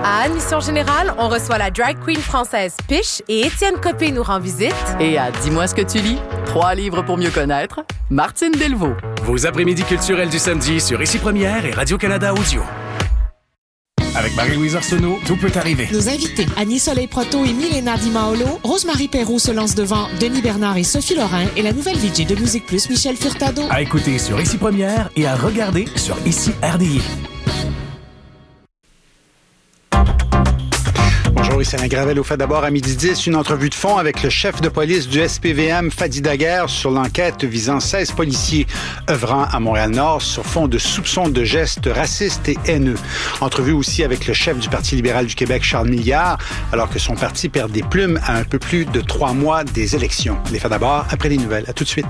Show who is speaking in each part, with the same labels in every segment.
Speaker 1: À Admission Générale, on reçoit la drag queen française Piche et Étienne Copé nous rend visite.
Speaker 2: Et à Dis-moi ce que tu lis, 3 livres pour mieux connaître, Martine Delvaux.
Speaker 3: Vos après-midi culturels du samedi sur Ici Première et Radio-Canada Audio. Avec Marie-Louise Arsenault, tout peut arriver.
Speaker 4: Nos invités, Annie Soleil-Proto et Milena Di Maolo, Rosemary Perrault se lance devant Denis Bernard et Sophie Lorrain et la nouvelle VJ de Musique Plus, Michel Furtado.
Speaker 3: À écouter sur Ici Première et à regarder sur Ici RDI.
Speaker 5: Bonjour, ici Alain Gravel. Au fait d'abord, à 12h10, une entrevue de fond avec le chef de police du SPVM, Fadi Daguerre, sur l'enquête visant 16 policiers œuvrant à Montréal-Nord sur fond de soupçons de gestes racistes et haineux. Entrevue aussi avec le chef du Parti libéral du Québec, Charles Milliard, alors que son parti perd des plumes à un peu plus de 3 mois des élections. Les faits d'abord, après les nouvelles. À tout de suite.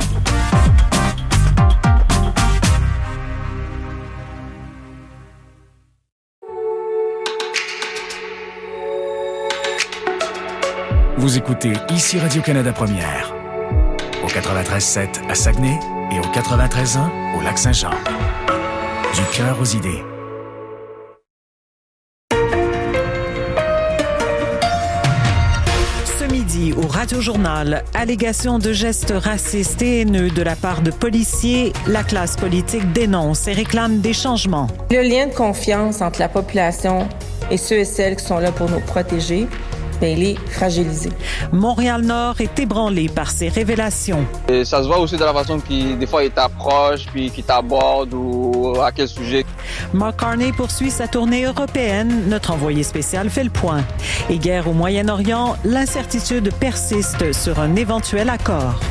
Speaker 3: Vous écoutez Ici Radio-Canada Première, au 93.7 à Saguenay et au 93.1 au Lac-Saint-Jean. Du cœur aux idées.
Speaker 6: Ce midi, au Radio-Journal, allégation de gestes racistes et haineux de la part de policiers, la classe politique dénonce et réclame des changements.
Speaker 7: Le lien de confiance entre la population et ceux et celles qui sont là pour nous protéger, il est fragilisé.
Speaker 6: Montréal-Nord est ébranlé par ces révélations.
Speaker 8: Et ça se voit aussi de la façon qu'il, des fois, il t'approche, puis qu'il t'aborde ou à quel sujet.
Speaker 6: Mark Carney poursuit sa tournée européenne. Notre envoyé spécial fait le point. Et guerre au Moyen-Orient, l'incertitude persiste sur un éventuel accord.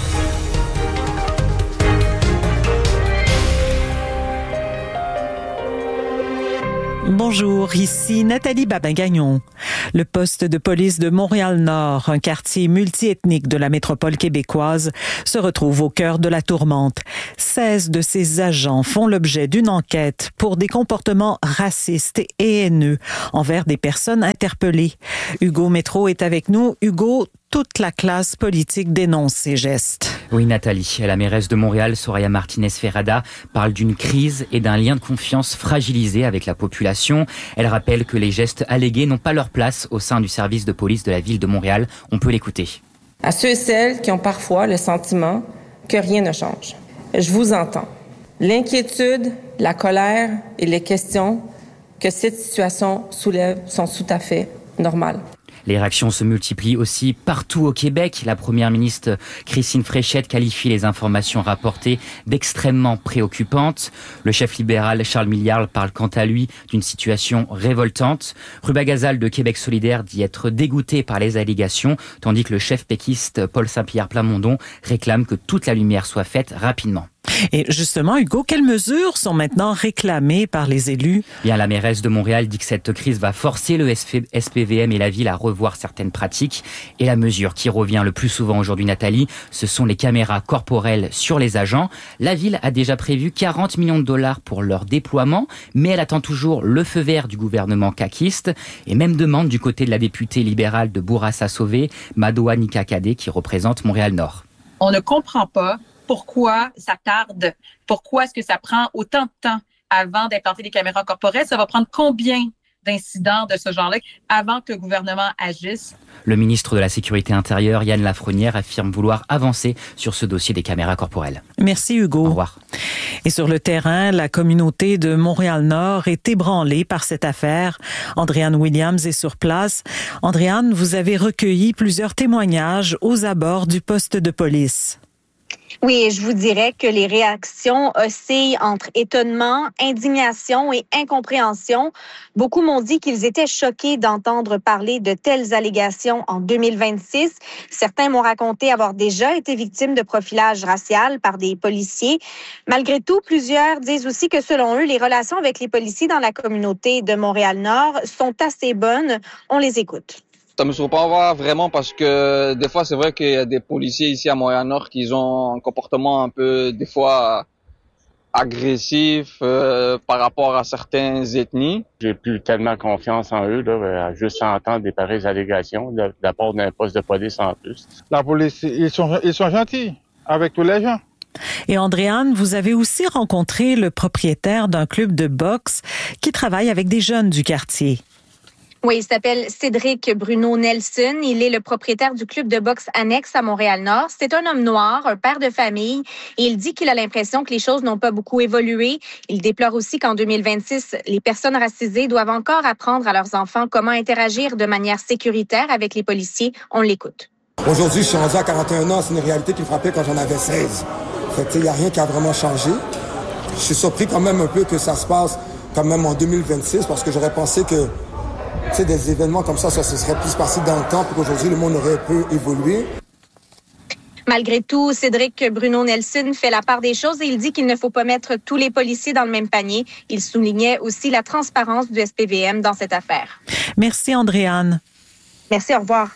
Speaker 6: Bonjour, ici Nathalie Babin-Gagnon. Le poste de police de Montréal-Nord, un quartier multiethnique de la métropole québécoise, se retrouve au cœur de la tourmente. 16 de ses agents font l'objet d'une enquête pour des comportements racistes et haineux envers des personnes interpellées. Hugo Métro est avec nous. Hugo, toute la classe politique dénonce ces gestes.
Speaker 9: Oui, Nathalie, la mairesse de Montréal, Soraya Martinez-Ferrada, parle d'une crise et d'un lien de confiance fragilisé avec la population. Elle rappelle que les gestes allégués n'ont pas leur place au sein du service de police de la ville de Montréal. On peut l'écouter.
Speaker 7: À ceux et celles qui ont parfois le sentiment que rien ne change, je vous entends. L'inquiétude, la colère et les questions que cette situation soulève sont tout à fait normales.
Speaker 9: Les réactions se multiplient aussi partout au Québec. La première ministre Christine Fréchette qualifie les informations rapportées d'extrêmement préoccupantes. Le chef libéral Charles Milliard parle quant à lui d'une situation révoltante. Ruba Gazal de Québec solidaire dit être dégoûté par les allégations, tandis que le chef péquiste Paul Saint-Pierre Plamondon réclame que toute la lumière soit faite rapidement.
Speaker 6: Et justement, Hugo, quelles mesures sont maintenant réclamées par les élus?
Speaker 9: Bien, la mairesse de Montréal dit que cette crise va forcer le SPVM et la ville à revoir certaines pratiques. Et la mesure qui revient le plus souvent aujourd'hui, Nathalie, ce sont les caméras corporelles sur les agents. La ville a déjà prévu 40 millions de dollars pour leur déploiement, mais elle attend toujours le feu vert du gouvernement caquiste. Et même demande du côté de la députée libérale de Bourassa-Sauvé, Madoua Nikakadé, qui représente Montréal-Nord.
Speaker 10: On ne comprend pas pourquoi ça tarde, pourquoi est-ce que ça prend autant de temps avant d'implanter les caméras corporelles. Ça va prendre combien d'incidents de ce genre-là avant que le gouvernement agisse?
Speaker 9: Le ministre de la Sécurité intérieure, Yann Lafrenière, affirme vouloir avancer sur ce dossier des caméras corporelles.
Speaker 6: Merci Hugo.
Speaker 9: Au revoir.
Speaker 6: Et sur le terrain, la communauté de Montréal-Nord est ébranlée par cette affaire. Andréane Williams est sur place. Andréane, vous avez recueilli plusieurs témoignages aux abords du poste de police.
Speaker 11: Oui, et je vous dirais que les réactions oscillent entre étonnement, indignation et incompréhension. Beaucoup m'ont dit qu'ils étaient choqués d'entendre parler de telles allégations en 2026. Certains m'ont raconté avoir déjà été victimes de profilage racial par des policiers. Malgré tout, plusieurs disent aussi que selon eux, les relations avec les policiers dans la communauté de Montréal-Nord sont assez bonnes. On les écoute.
Speaker 8: Ça me surprend pas vraiment parce que des fois, c'est vrai qu'il y a des policiers ici à Montréal-Nord qui ont un comportement un peu, des fois, agressif par rapport à certaines ethnies.
Speaker 12: J'ai plus tellement confiance en eux, là, juste à entendre des pareilles allégations de la part d'un poste de police en plus.
Speaker 13: La police, ils sont gentils avec tous les gens.
Speaker 6: Et Andréane, vous avez aussi rencontré le propriétaire d'un club de boxe qui travaille avec des jeunes du quartier.
Speaker 11: Oui, il s'appelle Cédric Bruno Nelson. Il est le propriétaire du club de boxe annexe à Montréal-Nord. C'est un homme noir, un père de famille, et il dit qu'il a l'impression que les choses n'ont pas beaucoup évolué. Il déplore aussi qu'en 2026, les personnes racisées doivent encore apprendre à leurs enfants comment interagir de manière sécuritaire avec les policiers. On l'écoute.
Speaker 13: Aujourd'hui, je suis rendu à 41 ans. C'est une réalité qui me frappait quand j'en avais 16. Fait que, il n'y a rien qui a vraiment changé. Je suis surpris quand même un peu que ça se passe quand même en 2026 parce que j'aurais pensé que des événements comme ça se serait plus passé dans le temps pour qu'aujourd'hui, le monde aurait un peu évolué.
Speaker 11: Malgré tout, Cédric Bruno Nelson fait la part des choses et il dit qu'il ne faut pas mettre tous les policiers dans le même panier. Il soulignait aussi la transparence du SPVM dans cette affaire.
Speaker 6: Merci, Andréane.
Speaker 11: Merci, au revoir.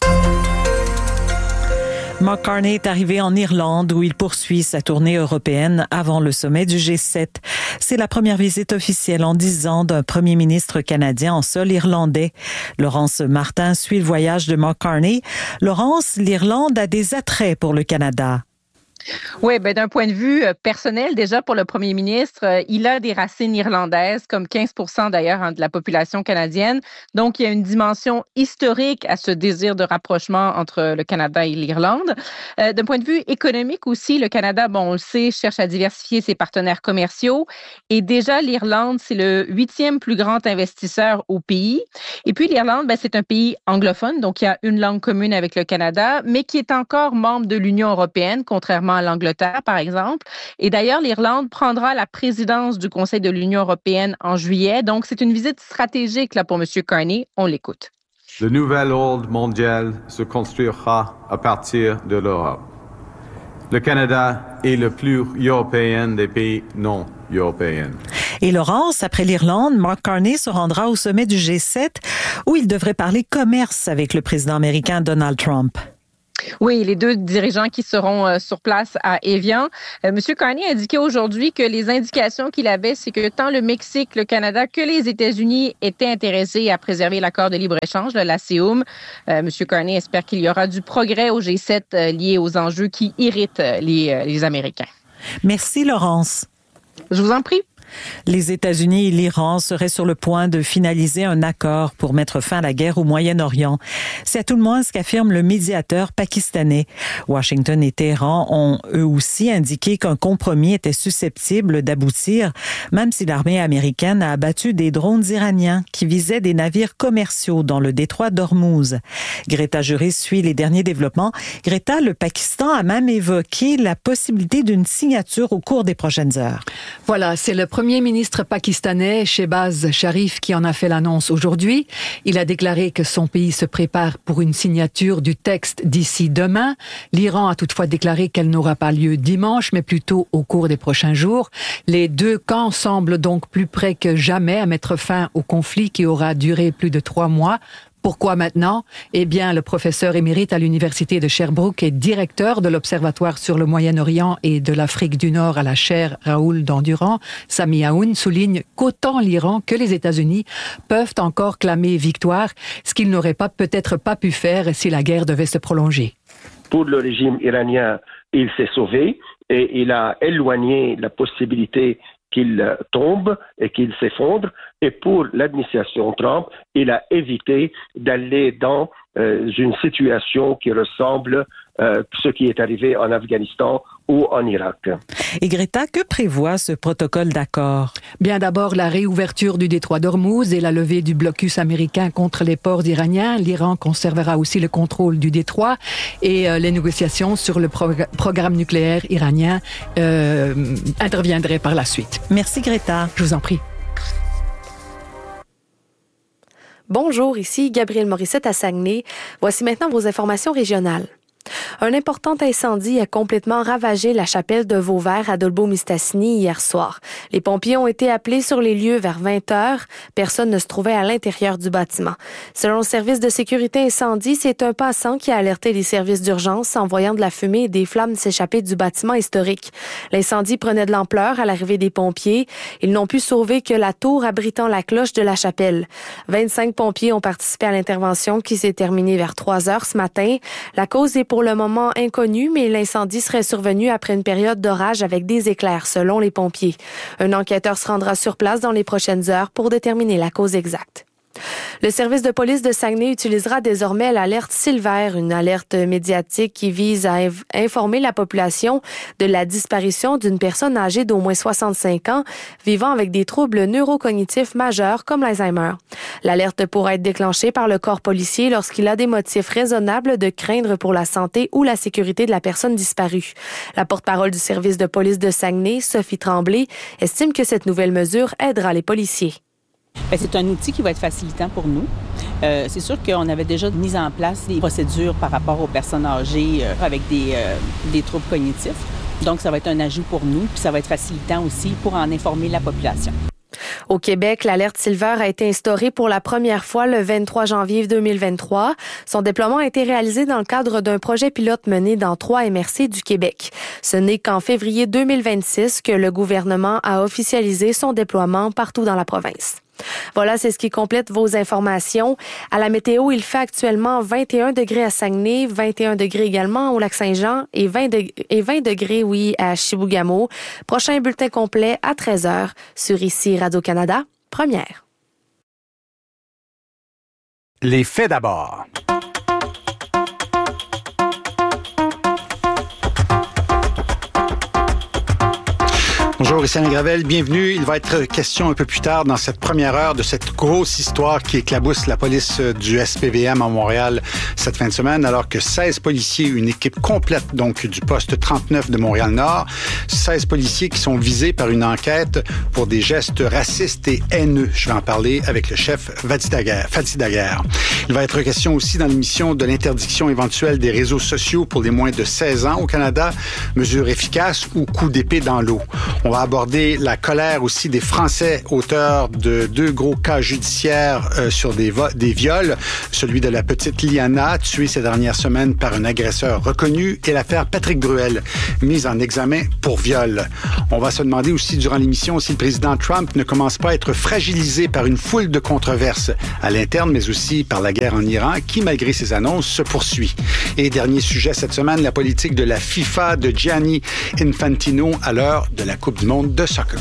Speaker 6: Mark Carney est arrivé en Irlande où il poursuit sa tournée européenne avant le sommet du G7. C'est la première visite officielle en 10 ans d'un premier ministre canadien en sol irlandais. Laurence Martin suit le voyage de Mark Carney. Laurence, l'Irlande a des attraits pour le Canada.
Speaker 14: Oui, d'un point de vue personnel, déjà pour le premier ministre, il a des racines irlandaises, comme 15% d'ailleurs de la population canadienne. Donc, il y a une dimension historique à ce désir de rapprochement entre le Canada et l'Irlande. D'un point de vue économique aussi, le Canada, on le sait, cherche à diversifier ses partenaires commerciaux. Et déjà, l'Irlande, c'est le 8e plus grand investisseur au pays. Et puis, l'Irlande, c'est un pays anglophone, donc il y a une langue commune avec le Canada, mais qui est encore membre de l'Union européenne, contrairement à l'Angleterre, par exemple. Et d'ailleurs, l'Irlande prendra la présidence du Conseil de l'Union européenne en juillet. Donc, c'est une visite stratégique là, pour M. Carney. On l'écoute.
Speaker 15: Le nouvel ordre mondial se construira à partir de l'Europe. Le Canada est le plus européen des pays non européens.
Speaker 6: Et Laurence, après l'Irlande, Mark Carney se rendra au sommet du G7 où il devrait parler commerce avec le président américain Donald Trump.
Speaker 14: Oui, les deux dirigeants qui seront sur place à Évian. Monsieur Carney a indiqué aujourd'hui que les indications qu'il avait, c'est que tant le Mexique, le Canada que les États-Unis étaient intéressés à préserver l'accord de libre-échange, la CEUM. Monsieur Carney espère qu'il y aura du progrès au G7 lié aux enjeux qui irritent les Américains.
Speaker 6: Merci, Laurence.
Speaker 14: Je vous en prie.
Speaker 6: Les États-Unis et l'Iran seraient sur le point de finaliser un accord pour mettre fin à la guerre au Moyen-Orient. C'est à tout le moins ce qu'affirme le médiateur pakistanais. Washington et Téhéran ont eux aussi indiqué qu'un compromis était susceptible d'aboutir, même si l'armée américaine a abattu des drones iraniens qui visaient des navires commerciaux dans le détroit d'Ormuz. Greta Juris suit les derniers développements. Greta, le Pakistan a même évoqué la possibilité d'une signature au cours des prochaines heures.
Speaker 16: Voilà, c'est le Premier ministre pakistanais, Shehbaz Sharif, qui en a fait l'annonce aujourd'hui. Il a déclaré que son pays se prépare pour une signature du texte d'ici demain. L'Iran a toutefois déclaré qu'elle n'aura pas lieu dimanche, mais plutôt au cours des prochains jours. Les deux camps semblent donc plus près que jamais à mettre fin au conflit qui aura duré plus de 3 mois. Pourquoi maintenant? Eh bien, le professeur émérite à l'Université de Sherbrooke et directeur de l'Observatoire sur le Moyen-Orient et de l'Afrique du Nord à la chaire Raoul Dandurand, Sami Aoun, souligne qu'autant l'Iran que les États-Unis peuvent encore clamer victoire, ce qu'ils n'auraient peut-être pas pu faire si la guerre devait se prolonger.
Speaker 17: Pour le régime iranien, il s'est sauvé et il a éloigné la possibilité qu'il tombe et qu'il s'effondre. Et pour l'administration Trump, il a évité d'aller dans une situation qui ressemble à ce qui est arrivé en Afghanistan ou en Irak.
Speaker 6: Et Greta, que prévoit ce protocole d'accord?
Speaker 16: Bien d'abord, la réouverture du détroit d'Ormuz et la levée du blocus américain contre les ports iraniens. L'Iran conservera aussi le contrôle du détroit et les négociations sur le programme nucléaire iranien interviendraient par la suite.
Speaker 6: Merci Greta.
Speaker 16: Je vous en prie.
Speaker 18: Bonjour, ici Gabrielle Morissette à Saguenay. Voici maintenant vos informations régionales. Un important incendie a complètement ravagé la chapelle de Vauvert à Dolbeau-Mistassini hier soir. Les pompiers ont été appelés sur les lieux vers 20h. Personne ne se trouvait à l'intérieur du bâtiment. Selon le service de sécurité incendie, c'est un passant qui a alerté les services d'urgence en voyant de la fumée et des flammes s'échapper du bâtiment historique. L'incendie prenait de l'ampleur à l'arrivée des pompiers. Ils n'ont pu sauver que la tour abritant la cloche de la chapelle. 25 pompiers ont participé à l'intervention qui s'est terminée vers 3h ce matin. La cause est pour le moment inconnu, mais l'incendie serait survenu après une période d'orage avec des éclairs, selon les pompiers. Un enquêteur se rendra sur place dans les prochaines heures pour déterminer la cause exacte. Le service de police de Saguenay utilisera désormais l'alerte Silver, une alerte médiatique qui vise à informer la population de la disparition d'une personne âgée d'au moins 65 ans vivant avec des troubles neurocognitifs majeurs comme l'Alzheimer. L'alerte pourra être déclenchée par le corps policier lorsqu'il a des motifs raisonnables de craindre pour la santé ou la sécurité de la personne disparue. La porte-parole du service de police de Saguenay, Sophie Tremblay, estime que cette nouvelle mesure aidera les policiers.
Speaker 19: Bien, c'est un outil qui va être facilitant pour nous. C'est sûr qu'on avait déjà mis en place des procédures par rapport aux personnes âgées avec des troubles cognitifs. Donc, ça va être un ajout pour nous, puis ça va être facilitant aussi pour en informer la population.
Speaker 18: Au Québec, l'alerte Silver a été instaurée pour la première fois le 23 janvier 2023. Son déploiement a été réalisé dans le cadre d'un projet pilote mené dans 3 MRC du Québec. Ce n'est qu'en février 2026 que le gouvernement a officialisé son déploiement partout dans la province. Voilà, c'est ce qui complète vos informations. À la météo, il fait actuellement 21 degrés à Saguenay, 21 degrés également au Lac-Saint-Jean et 20 degrés, à Chibougamau. Prochain bulletin complet à 13h sur ici Radio-Canada, première.
Speaker 5: Les faits d'abord. Bonjour, ici Alain Gravel, bienvenue. Il va être question un peu plus tard dans cette première heure de cette grosse histoire qui éclabousse la police du SPVM à Montréal cette fin de semaine, alors que 16 policiers, une équipe complète donc du poste 39 de Montréal-Nord, 16 policiers qui sont visés par une enquête pour des gestes racistes et haineux. Je vais en parler avec le chef Fadi Daguerre. Il va être question aussi dans l'émission de l'interdiction éventuelle des réseaux sociaux pour les moins de 16 ans au Canada, mesure efficace ou coup d'épée dans l'eau. On va aborder la colère aussi des Français auteurs de 2 gros cas judiciaires sur des viols. Celui de la petite Liana, tuée ces dernières semaines par un agresseur reconnu, et l'affaire Patrick Bruel, mise en examen pour viol. On va se demander aussi durant l'émission si le président Trump ne commence pas à être fragilisé par une foule de controverses à l'interne, mais aussi par la guerre en Iran, qui, malgré ses annonces, se poursuit. Et dernier sujet cette semaine, la politique de la FIFA de Gianni Infantino à l'heure de la Coupe du monde de soccer.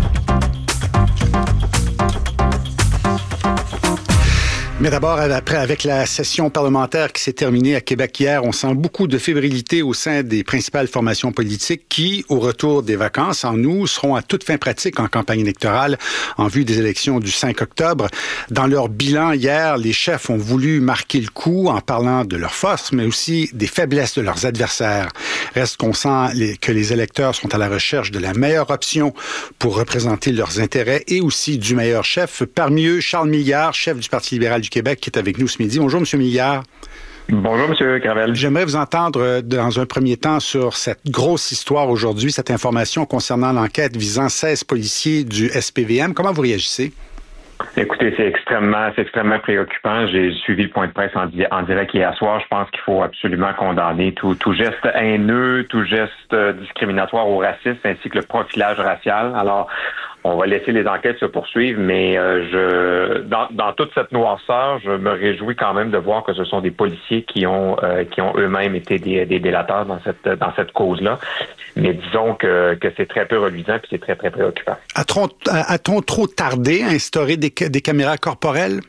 Speaker 5: Mais d'abord, avec la session parlementaire qui s'est terminée à Québec hier, on sent beaucoup de fébrilité au sein des principales formations politiques qui, au retour des vacances en août, seront à toute fin pratique en campagne électorale en vue des élections du 5 octobre. Dans leur bilan hier, les chefs ont voulu marquer le coup en parlant de leurs forces, mais aussi des faiblesses de leurs adversaires. Reste qu'on sent que les électeurs sont à la recherche de la meilleure option pour représenter leurs intérêts et aussi du meilleur chef. Parmi eux, Charles Milliard, chef du Parti libéral du Québec, qui est avec nous ce midi. Bonjour, M. Milliard.
Speaker 20: Bonjour, M. Gravel.
Speaker 5: J'aimerais vous entendre dans un premier temps sur cette grosse histoire aujourd'hui, cette information concernant l'enquête visant 16 policiers du SPVM. Comment vous réagissez?
Speaker 20: Écoutez, c'est extrêmement préoccupant. J'ai suivi le point de presse en direct hier soir. Je pense qu'il faut absolument condamner tout geste haineux, tout geste discriminatoire au racisme, ainsi que le profilage racial. Alors, on va laisser les enquêtes se poursuivre, mais dans toute cette noirceur, je me réjouis quand même de voir que ce sont des policiers qui ont eux-mêmes été des délateurs dans cette cause-là. Mais disons que c'est très peu reluisant puis c'est très, très préoccupant.
Speaker 5: A-t-on trop tardé à instaurer des caméras corporelles?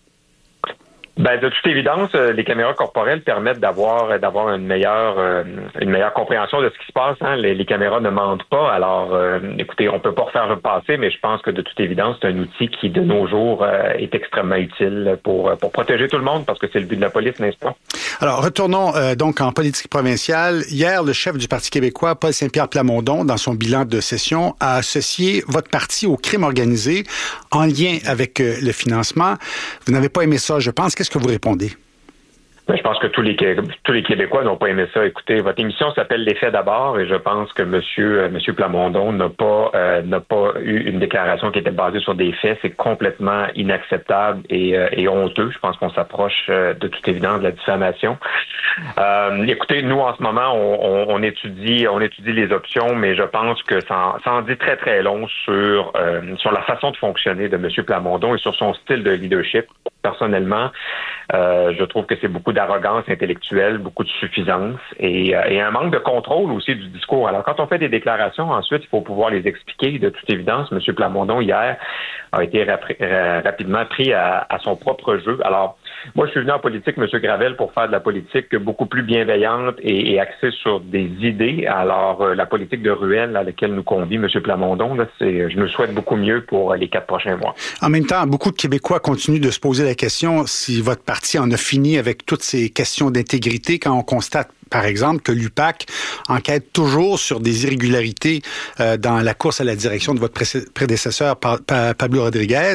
Speaker 20: Ben, de toute évidence, les caméras corporelles permettent d'avoir une meilleure compréhension de ce qui se passe. Hein. Les caméras ne mentent pas. Alors, écoutez, on peut pas refaire le passé, mais je pense que de toute évidence, c'est un outil qui, de nos jours, est extrêmement utile pour protéger tout le monde, parce que c'est le but de la police, n'est-ce pas?
Speaker 5: Alors, retournons donc en politique provinciale. Hier, le chef du Parti québécois, Paul Saint-Pierre Plamondon, dans son bilan de session, a associé votre parti au crime organisé en lien avec le financement. Vous n'avez pas aimé ça, je pense. Qu'est-ce que vous répondez?
Speaker 20: Je pense que tous les Québécois n'ont pas aimé ça. Écoutez, votre émission s'appelle Les faits d'abord et je pense que Monsieur Plamondon n'a pas eu une déclaration qui était basée sur des faits. C'est complètement inacceptable et honteux. Je pense qu'on s'approche de toute évidence de la diffamation. Écoutez, nous en ce moment, on étudie les options, mais je pense que ça en dit très très long sur la façon de fonctionner de Monsieur Plamondon et sur son style de leadership. personnellement, je trouve que c'est beaucoup d'arrogance intellectuelle, beaucoup de suffisance et un manque de contrôle aussi du discours. Alors, quand on fait des déclarations, ensuite, il faut pouvoir les expliquer. De toute évidence, M. Plamondon, hier, a été rapidement pris à son propre jeu. Alors, moi, je suis venu en politique, M. Gravel, pour faire de la politique beaucoup plus bienveillante et axée sur des idées. Alors, la politique de ruelle à laquelle nous convie M. Plamondon, là, je me souhaite beaucoup mieux pour les 4 prochains mois.
Speaker 5: En même temps, beaucoup de Québécois continuent de se poser la question si votre parti en a fini avec toutes ces questions d'intégrité quand on constate, par exemple, que l'UPAC enquête toujours sur des irrégularités dans la course à la direction de votre prédécesseur, Pablo Rodriguez.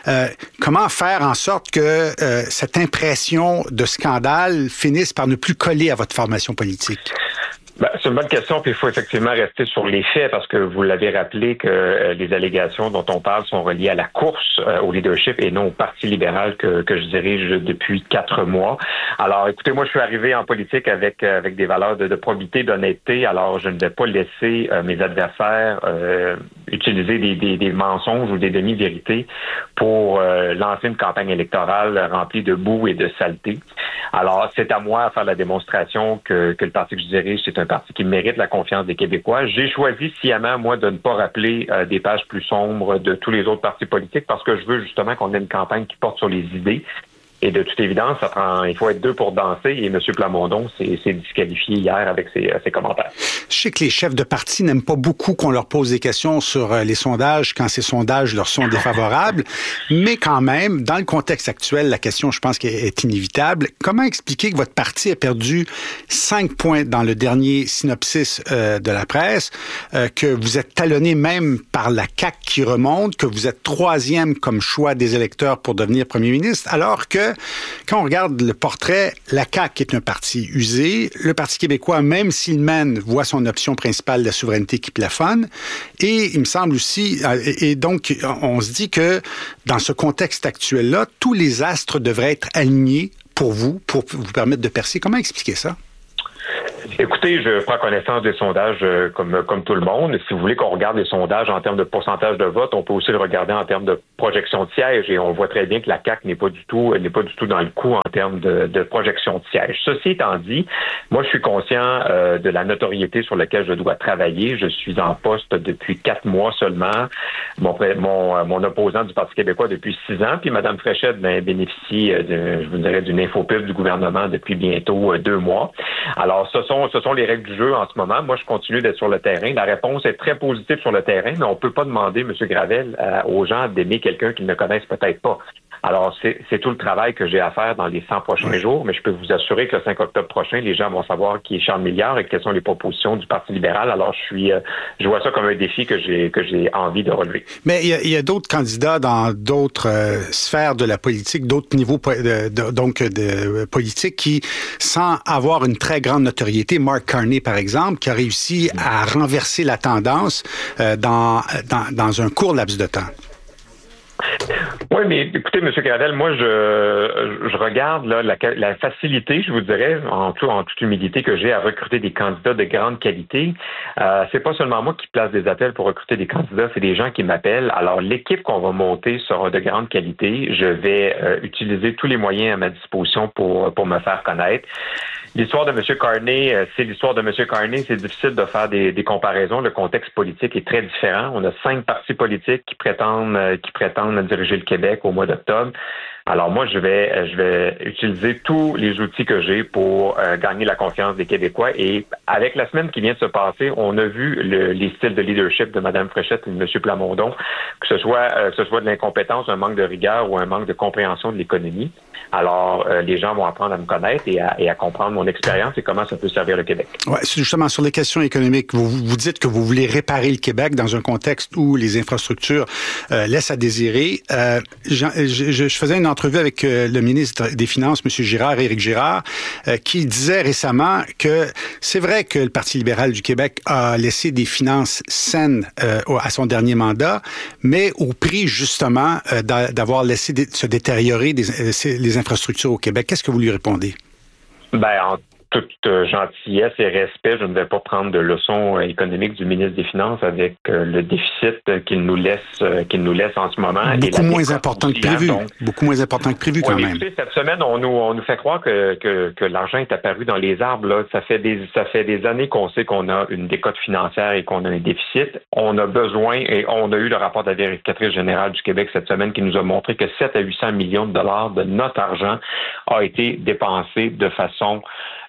Speaker 5: Comment faire en sorte que cette impression de scandale finisse par ne plus coller à votre formation politique?
Speaker 20: C'est une bonne question, puis il faut effectivement rester sur les faits, parce que vous l'avez rappelé que les allégations dont on parle sont reliées à la course au leadership et non au Parti libéral que je dirige depuis 4 mois. Alors, écoutez, moi, je suis arrivé en politique avec des valeurs de probité, d'honnêteté, alors je ne vais pas laisser mes adversaires utiliser des mensonges ou des demi-vérités pour lancer une campagne électorale remplie de boue et de saleté. Alors, c'est à moi à faire la démonstration que le parti que je dirige, c'est un parti qui mérite la confiance des Québécois. J'ai choisi sciemment, moi, de ne pas rappeler des pages plus sombres de tous les autres partis politiques parce que je veux justement qu'on ait une campagne qui porte sur les idées. Et de toute évidence, il faut être 2 pour danser. Et M. Plamondon s'est disqualifié hier avec ses commentaires.
Speaker 5: Je sais que les chefs de parti n'aiment pas beaucoup qu'on leur pose des questions sur les sondages quand ces sondages leur sont défavorables. Mais quand même, dans le contexte actuel, la question, je pense, est inévitable. Comment expliquer que votre parti a perdu 5 points dans le dernier synopsis de la presse, que vous êtes talonné même par la CAQ qui remonte, que vous êtes 3e comme choix des électeurs pour devenir premier ministre, alors que quand on regarde le portrait, la CAQ est un parti usé. Le Parti québécois, même s'il mène, voit son option principale, la souveraineté qui plafonne. Et il me semble aussi, et donc on se dit que dans ce contexte actuel-là, tous les astres devraient être alignés pour vous permettre de percer. Comment expliquer ça?
Speaker 20: Écoutez, je prends connaissance des sondages comme tout le monde. Si vous voulez qu'on regarde les sondages en termes de pourcentage de vote, on peut aussi le regarder en termes de projection de sièges et on voit très bien que la CAQ n'est pas du tout dans le coup en termes de projection de sièges. Ceci étant dit, moi je suis conscient de la notoriété sur laquelle je dois travailler. Je suis en poste depuis 4 mois seulement. Mon opposant du Parti québécois depuis 6 ans, puis Mme Fréchette bénéficie, je vous dirais, d'une infopub du gouvernement depuis bientôt 2 mois. Alors, ce sont les règles du jeu en ce moment. Moi, je continue d'être sur le terrain. La réponse est très positive sur le terrain, mais on peut pas demander, M. Gravel, aux gens d'aimer quelqu'un qu'ils ne connaissent peut-être pas. Alors, c'est tout le travail que j'ai à faire dans les 100 prochains jours, mais je peux vous assurer que le 5 octobre prochain, les gens vont savoir qui est Charles Milliard et quelles sont les propositions du Parti libéral. Alors, je vois ça comme un défi que j'ai envie de relever.
Speaker 5: Mais il y a d'autres candidats dans d'autres sphères de la politique, d'autres niveaux de politique qui, sans avoir une très grande notoriété, Mark Carney, par exemple, qui a réussi à renverser la tendance dans un court laps de temps.
Speaker 20: Oui, mais écoutez, M. Gravel, moi, je regarde là, la facilité, je vous dirais, en toute humilité, que j'ai à recruter des candidats de grande qualité. C'est pas seulement moi qui place des appels pour recruter des candidats, c'est des gens qui m'appellent. Alors, l'équipe qu'on va monter sera de grande qualité. Je vais utiliser tous les moyens à ma disposition pour me faire connaître. L'histoire de M. Carney, c'est l'histoire de M. Carney. C'est difficile de faire des comparaisons. Le contexte politique est très différent. On a 5 partis politiques qui prétendent diriger le Québec au mois d'octobre. Alors moi, je vais utiliser tous les outils que j'ai pour gagner la confiance des Québécois. Et avec la semaine qui vient de se passer, on a vu les styles de leadership de Mme Fréchette et de M. Plamondon, que ce soit de l'incompétence, un manque de rigueur ou un manque de compréhension de l'économie. Alors, les gens vont apprendre à me connaître et à comprendre mon expérience et comment ça peut servir le Québec.
Speaker 5: Ouais, justement, sur les questions économiques, vous dites que vous voulez réparer le Québec dans un contexte où les infrastructures laissent à désirer. Je faisais une entrevue avec le ministre des Finances, M. Girard, Éric Girard, qui disait récemment que c'est vrai que le Parti libéral du Québec a laissé des finances saines à son dernier mandat, mais au prix, justement, d'avoir laissé se détériorer les infrastructures au Québec. Qu'est-ce que vous lui répondez?
Speaker 20: toute gentillesse et respect, je ne vais pas prendre de leçons économiques du ministre des Finances avec le déficit qu'il nous laisse en ce moment.
Speaker 5: Beaucoup moins important que prévu. Beaucoup moins important que prévu, quand même.
Speaker 20: Écoutez, cette semaine, on nous fait croire que l'argent est apparu dans les arbres. Là. Ça fait des années qu'on sait qu'on a une décote financière et qu'on a un déficit. On a besoin, et on a eu le rapport de la vérificatrice générale du Québec cette semaine qui nous a montré que 7 à 800 millions de dollars de notre argent a été dépensé de façon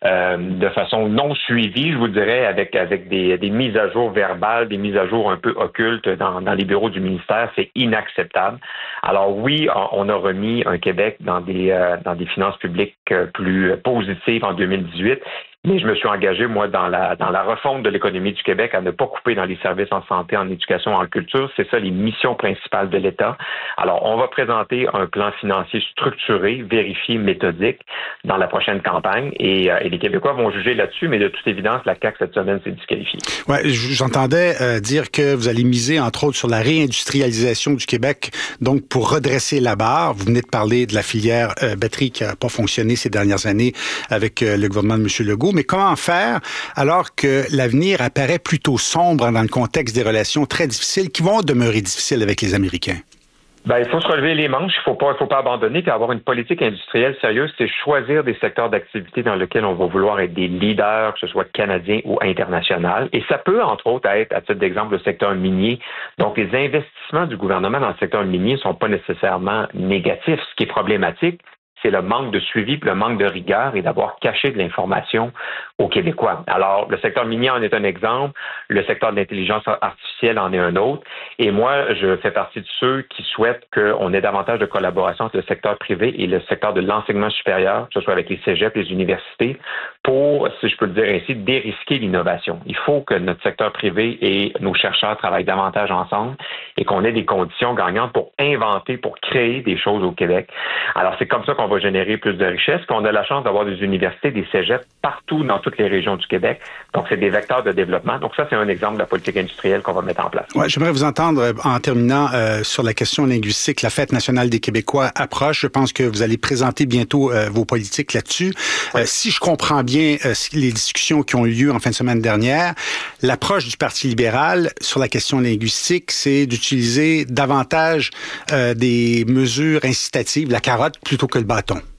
Speaker 20: non suivie, je vous dirais, avec des mises à jour verbales, des mises à jour un peu occultes dans les bureaux du ministère. C'est inacceptable. Alors oui, on a remis un Québec dans des finances publiques plus positives en 2018. Mais je me suis engagé, moi, dans la refonte de l'économie du Québec, à ne pas couper dans les services en santé, en éducation, en culture. C'est ça les missions principales de l'État. Alors, on va présenter un plan financier structuré, vérifié, méthodique dans la prochaine campagne. Et les Québécois vont juger là-dessus, mais de toute évidence, la CAQ, cette semaine, s'est disqualifiée.
Speaker 5: Ouais, j'entendais dire que vous allez miser, entre autres, sur la réindustrialisation du Québec, donc pour redresser la barre. Vous venez de parler de la filière batterie qui n'a pas fonctionné ces dernières années avec le gouvernement de M. Legault. Mais comment faire alors que l'avenir apparaît plutôt sombre dans le contexte des relations très difficiles qui vont demeurer difficiles avec les Américains?
Speaker 20: Il faut se relever les manches, il faut pas abandonner, puis avoir une politique industrielle sérieuse, c'est choisir des secteurs d'activité dans lesquels on va vouloir être des leaders, que ce soit canadiens ou international. Et ça peut, entre autres, être, à titre d'exemple, le secteur minier. Donc, les investissements du gouvernement dans le secteur minier ne sont pas nécessairement négatifs. Ce qui est problématique, c'est le manque de suivi, le manque de rigueur et d'avoir caché de l'information aux Québécois. Alors, le secteur minier en est un exemple, le secteur de l'intelligence artificielle en est un autre, et moi, je fais partie de ceux qui souhaitent qu'on ait davantage de collaboration entre le secteur privé et le secteur de l'enseignement supérieur, que ce soit avec les cégeps, les universités, pour, si je peux le dire ainsi, dérisquer l'innovation. Il faut que notre secteur privé et nos chercheurs travaillent davantage ensemble et qu'on ait des conditions gagnantes pour inventer, pour créer des choses au Québec. Alors, c'est comme ça qu'on va générer plus de richesses. Puis on a la chance d'avoir des universités, des cégeps partout dans toutes les régions du Québec. Donc, c'est des vecteurs de développement. Donc, ça, c'est un exemple de la politique industrielle qu'on va mettre en place.
Speaker 5: Ouais, j'aimerais vous entendre en terminant sur la question linguistique. La Fête nationale des Québécois approche. Je pense que vous allez présenter bientôt vos politiques là-dessus. Oui. Si je comprends bien les discussions qui ont eu lieu en fin de semaine dernière, l'approche du Parti libéral sur la question linguistique, c'est d'utiliser davantage des mesures incitatives, la carotte plutôt que le bâton.